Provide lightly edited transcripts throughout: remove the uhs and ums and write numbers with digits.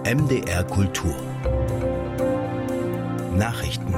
MDR Kultur Nachrichten.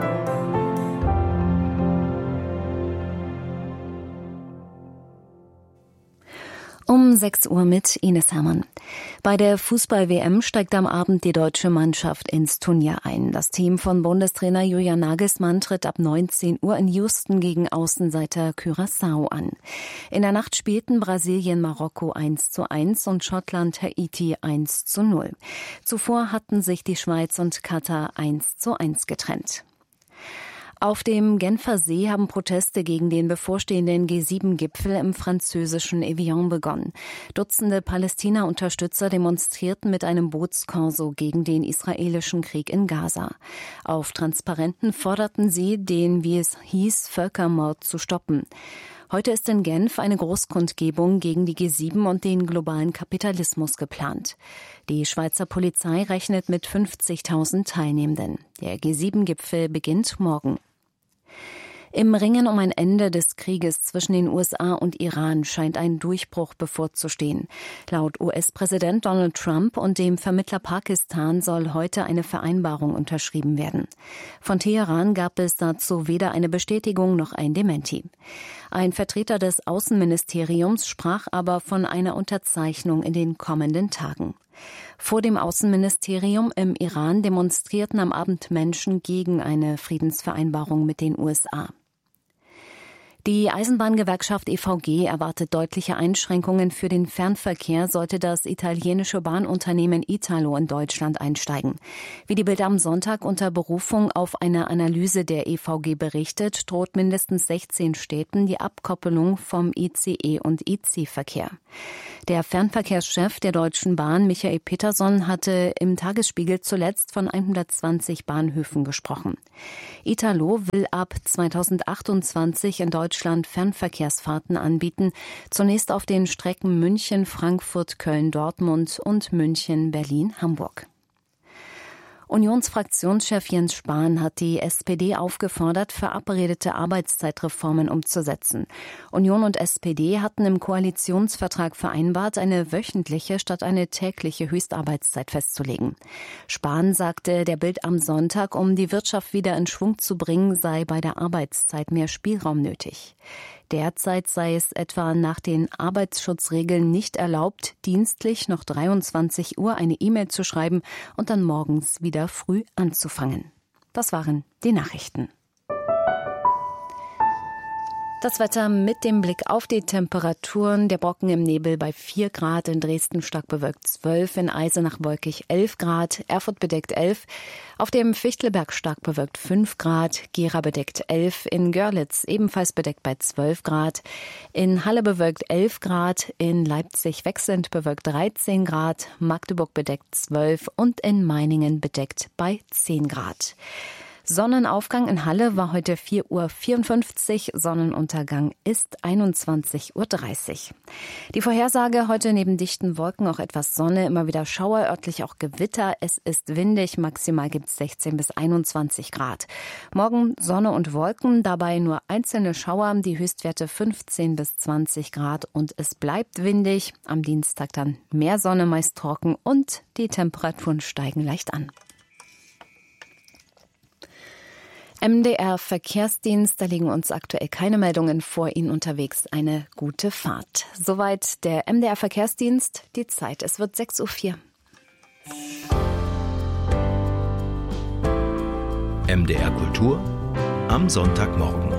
Um 6 Uhr mit Ines Hermann. Bei der Fußball-WM steigt am Abend die deutsche Mannschaft ins Turnier ein. Das Team von Bundestrainer Julian Nagelsmann tritt ab 19 Uhr in Houston gegen Außenseiter Curaçao an. In der Nacht spielten Brasilien Marokko 1:1 und Schottland Haiti 1:0. Zuvor hatten sich die Schweiz und Katar 1:1 getrennt. Auf dem Genfer See haben Proteste gegen den bevorstehenden G7-Gipfel im französischen Evian begonnen. Dutzende Palästina-Unterstützer demonstrierten mit einem Bootskorso gegen den israelischen Krieg in Gaza. Auf Transparenten forderten sie, den, wie es hieß, Völkermord zu stoppen. Heute ist in Genf eine Großkundgebung gegen die G7 und den globalen Kapitalismus geplant. Die Schweizer Polizei rechnet mit 50.000 Teilnehmenden. Der G7-Gipfel beginnt morgen. Im Ringen um ein Ende des Krieges zwischen den USA und Iran scheint ein Durchbruch bevorzustehen. Laut US-Präsident Donald Trump und dem Vermittler Pakistan soll heute eine Vereinbarung unterschrieben werden. Von Teheran gab es dazu weder eine Bestätigung noch ein Dementi. Ein Vertreter des Außenministeriums sprach aber von einer Unterzeichnung in den kommenden Tagen. Vor dem Außenministerium im Iran demonstrierten am Abend Menschen gegen eine Friedensvereinbarung mit den USA. Die Eisenbahngewerkschaft EVG erwartet deutliche Einschränkungen für den Fernverkehr, sollte das italienische Bahnunternehmen Italo in Deutschland einsteigen. Wie die Bild am Sonntag unter Berufung auf eine Analyse der EVG berichtet, droht mindestens 16 Städten die Abkoppelung vom ICE- und IC-Verkehr. Der Fernverkehrschef der Deutschen Bahn, Michael Peterson, hatte im Tagesspiegel zuletzt von 120 Bahnhöfen gesprochen. Italo will ab 2028 in Deutschland Fernverkehrsfahrten anbieten, zunächst auf den Strecken München, Frankfurt, Köln, Dortmund und München, Berlin, Hamburg. Unionsfraktionschef Jens Spahn hat die SPD aufgefordert, verabredete Arbeitszeitreformen umzusetzen. Union und SPD hatten im Koalitionsvertrag vereinbart, eine wöchentliche statt eine tägliche Höchstarbeitszeit festzulegen. Spahn sagte der Bild am Sonntag, um die Wirtschaft wieder in Schwung zu bringen, sei bei der Arbeitszeit mehr Spielraum nötig. Derzeit sei es etwa nach den Arbeitsschutzregeln nicht erlaubt, dienstlich noch 23 Uhr eine E-Mail zu schreiben und dann morgens wieder früh anzufangen. Das waren die Nachrichten. Das Wetter mit dem Blick auf die Temperaturen. Der Brocken im Nebel bei 4 Grad, in Dresden stark bewölkt 12, in Eisenach wolkig 11 Grad, Erfurt bedeckt 11, auf dem Fichtelberg stark bewölkt 5 Grad, Gera bedeckt 11, in Görlitz ebenfalls bedeckt bei 12 Grad, in Halle bewölkt 11 Grad, in Leipzig wechselnd bewölkt 13 Grad, Magdeburg bedeckt 12 und in Meiningen bedeckt bei 10 Grad. Sonnenaufgang in Halle war heute 4:54 Uhr, Sonnenuntergang ist 21:30 Uhr. Die Vorhersage heute neben dichten Wolken auch etwas Sonne, immer wieder Schauer, örtlich auch Gewitter. Es ist windig, maximal gibt es 16 bis 21 Grad. Morgen Sonne und Wolken, dabei nur einzelne Schauer, die Höchstwerte 15 bis 20 Grad und es bleibt windig. Am Dienstag dann mehr Sonne, meist trocken und die Temperaturen steigen leicht an. MDR Verkehrsdienst, da liegen uns aktuell keine Meldungen vor, Ihnen unterwegs eine gute Fahrt. Soweit der MDR Verkehrsdienst, die Zeit, es wird 6:04 Uhr. MDR Kultur am Sonntagmorgen.